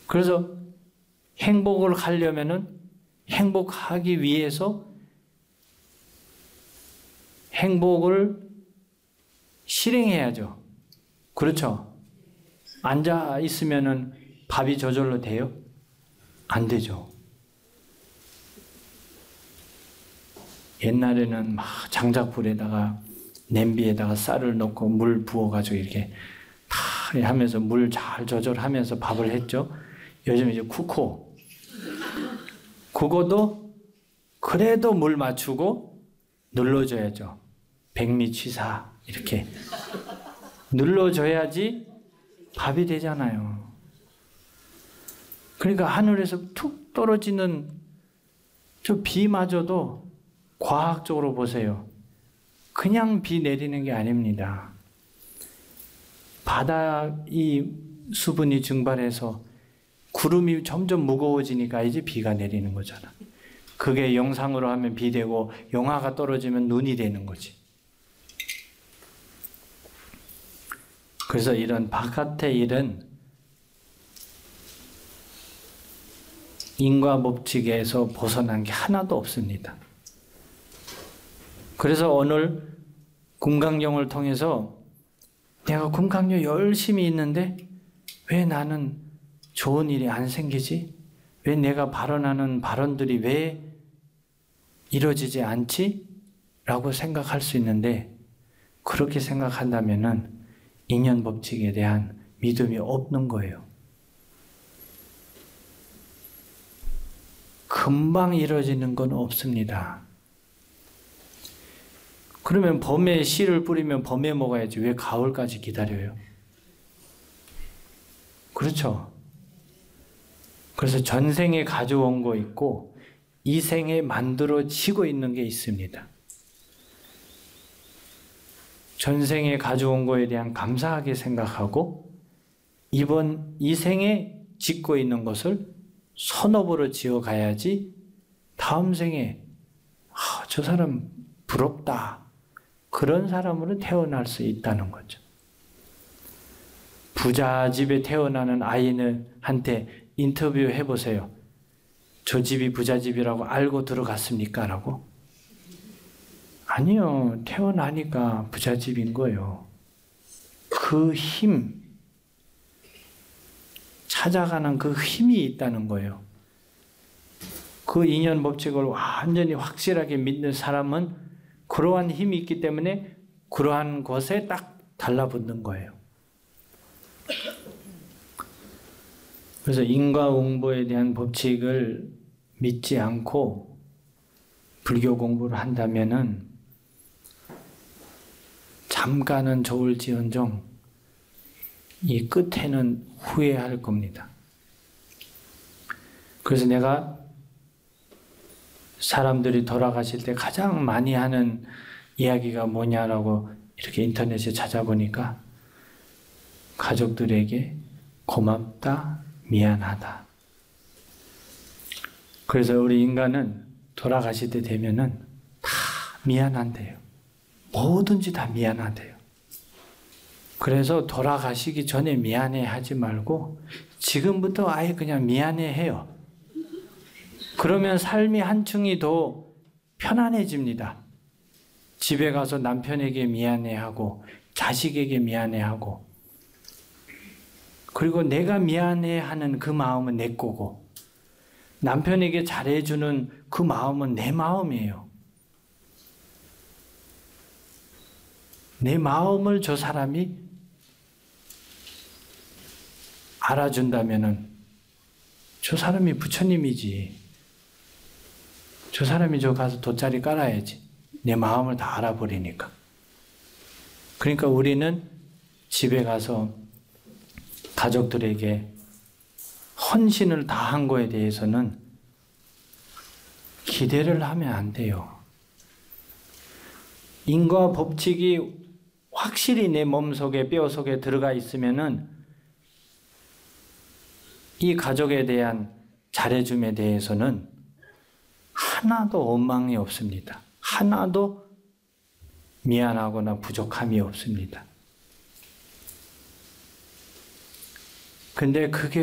그래서 행복을 하려면은 행복하기 위해서 행복을 실행해야죠. 그렇죠? 앉아 있으면은 밥이 저절로 돼요? 안 되죠. 옛날에는 막 장작불에다가 냄비에다가 쌀을 넣고 물 부어가지고 이렇게 다 하면서 물 잘 조절하면서 밥을 했죠. 요즘 이제 쿠코. 그거도 그래도 물 맞추고 눌러줘야죠. 백미취사 이렇게 눌러줘야지 밥이 되잖아요. 그러니까 하늘에서 툭 떨어지는 저 비마저도 과학적으로 보세요. 그냥 비 내리는 게 아닙니다. 바다 이 수분이 증발해서 구름이 점점 무거워지니까 이제 비가 내리는 거잖아. 그게 영상으로 하면 비 되고 영하가 떨어지면 눈이 되는 거지. 그래서 이런 바깥의 일은 인과 법칙에서 벗어난 게 하나도 없습니다. 그래서 오늘 금강경을 통해서 내가 금강경 열심히 있는데 왜 나는 좋은 일이 안 생기지? 왜 내가 발언하는 발언들이 왜 이루어지지 않지? 라고 생각할 수 있는데 그렇게 생각한다면은 인연 법칙에 대한 믿음이 없는 거예요. 금방 이루어지는 건 없습니다. 그러면 봄에 씨를 뿌리면 봄에 먹어야지 왜 가을까지 기다려요? 그렇죠? 그래서 전생에 가져온 거 있고 이 생에 만들어지고 있는 게 있습니다. 전생에 가져온 거에 대한 감사하게 생각하고 이번 이 생에 짓고 있는 것을 선업으로 지어가야지 다음 생에 저 사람 부럽다. 그런 사람으로 태어날 수 있다는 거죠. 부자 집에 태어나는 아이한테 인터뷰 해보세요. 저 집이 부자 집이라고 알고 들어갔습니까? 라고? 아니요. 태어나니까 부자 집인 거예요. 그 힘, 찾아가는 그 힘이 있다는 거예요. 그 인연 법칙을 완전히 확실하게 믿는 사람은 그러한 힘이 있기 때문에 그러한 것에 딱 달라붙는 거예요. 그래서 인과응보에 대한 법칙을 믿지 않고 불교 공부를 한다면은 잠깐은 좋을지언정 이 끝에는 후회할 겁니다. 그래서 내가 사람들이 돌아가실 때 가장 많이 하는 이야기가 뭐냐라고 이렇게 인터넷에 찾아보니까 가족들에게 고맙다, 미안하다. 그래서 우리 인간은 돌아가실 때 되면은 다 미안한대요. 뭐든지 다 미안하대요. 그래서 돌아가시기 전에 미안해 하지 말고 지금부터 아예 그냥 미안해 해요. 그러면 삶이 한층이 더 편안해집니다. 집에 가서 남편에게 미안해하고 자식에게 미안해하고 그리고 내가 미안해하는 그 마음은 내 거고 남편에게 잘해주는 그 마음은 내 마음이에요. 내 마음을 저 사람이 알아준다면은 저 사람이 부처님이지. 저 사람이 저 가서 돗자리 깔아야지. 내 마음을 다 알아버리니까. 그러니까 우리는 집에 가서 가족들에게 헌신을 다 한 거에 대해서는 기대를 하면 안 돼요. 인과 법칙이 확실히 내 몸속에 뼈 속에 들어가 있으면은 이 가족에 대한 잘해줌에 대해서는 하나도 원망이 없습니다. 하나도 미안하거나 부족함이 없습니다. 근데 그게